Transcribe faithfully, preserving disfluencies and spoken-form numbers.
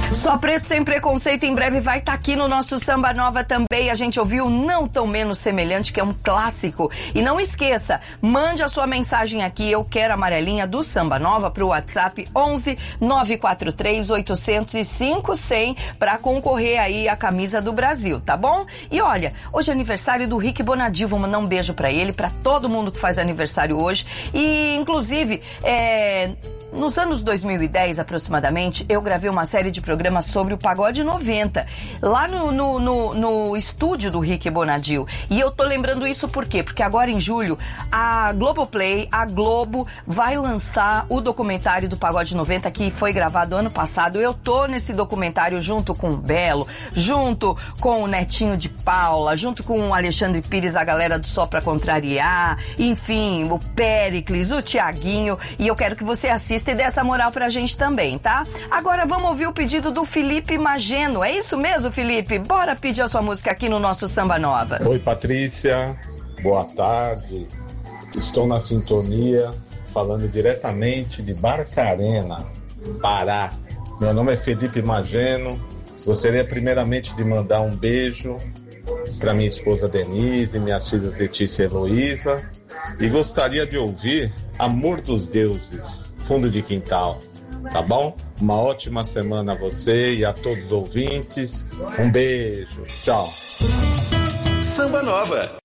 Só Preto Sem Preconceito em breve vai estar tá aqui no nosso Samba Nova também. A gente ouviu Não Tão Menos Semelhante, que é um clássico. E não esqueça, mande a sua mensagem aqui, eu quero amarelinha do Samba Nova, pro WhatsApp onze nove quatro três oito zero cinco zero zero para concorrer aí à camisa do Brasil, tá bom? E olha, hoje é aniversário do Rick Bonadio, vou mandar um beijo pra ele, pra todo mundo que faz aniversário hoje. E inclusive, é... nos anos dois mil e dez, aproximadamente, eu gravei uma série de programas sobre o Pagode noventa, lá no, no, no, no estúdio do Rick Bonadio. E eu tô lembrando isso por quê? Porque agora em julho, a Globoplay, a Globo, vai lançar o documentário do Pagode noventa, que foi gravado ano passado. Eu tô nesse documentário junto com o Belo, junto com o Netinho de Paula, junto com o Alexandre Pires, a galera do Só Pra Contrariar, enfim, o Péricles, o Tiaguinho, e eu quero que você assista e dê essa moral pra gente também, tá? Agora vamos ouvir o pedido do Felipe Mageno. É isso mesmo, Felipe? Bora pedir a sua música aqui no nosso Samba Nova. Oi, Patrícia. Boa tarde. Estou na sintonia, falando diretamente de Barcarena, Pará. Meu nome é Felipe Mageno. Gostaria primeiramente de mandar um beijo para minha esposa Denise, minhas filhas Letícia e Heloísa. E gostaria de ouvir Amor dos Deuses, Fundo de Quintal, tá bom? Uma ótima semana a você e a todos os ouvintes. Um beijo, tchau. Samba Nova,